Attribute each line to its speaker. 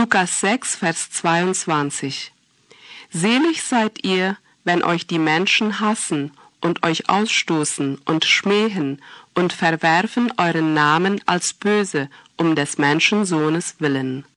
Speaker 1: Lukas 6, Vers 22. Selig seid ihr, wenn euch die Menschen hassen und euch ausstoßen und schmähen und verwerfen euren Namen als böse um des Menschensohnes willen.